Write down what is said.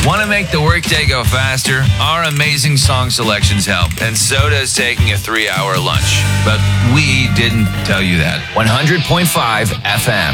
Want to make the workday go faster? Our amazing song selections help, and so does taking a 3-hour lunch. But we didn't tell you that. 100.5 FM.